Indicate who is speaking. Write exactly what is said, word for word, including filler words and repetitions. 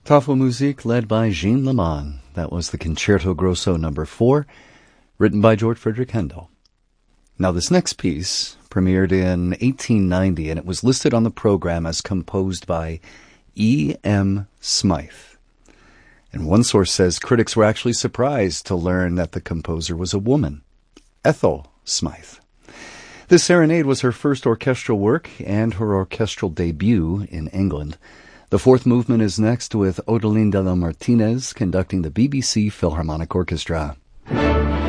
Speaker 1: Tafelmusik led by Jean Leman. That was the Concerto Grosso number four, written by George Frederick Handel. Now this next piece premiered in eighteen ninety, and it was listed on the program as composed by E M Smythe. And one source says critics were actually surprised to learn that the composer was a woman, Ethel Smythe. This serenade was her first orchestral work and her orchestral debut in England. The fourth movement is next with Odeline de la Martinez conducting the B B C Philharmonic Orchestra.